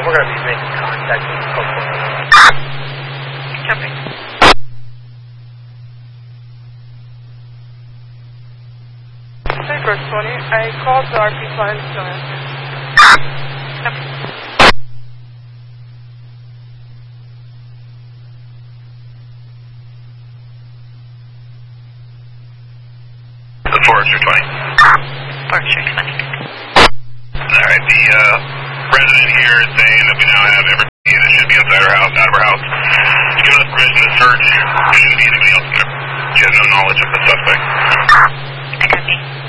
we're going to be making contact with the couple. Copy. First 20, I called the RP file, so copy. The Forester 20. Forester 20. Alright, the resident here is saying that we now have everybody that should be inside our house, out of our house. He's given us permission to search. There shouldn't be anybody else in there. She has no knowledge of the suspect. I copy.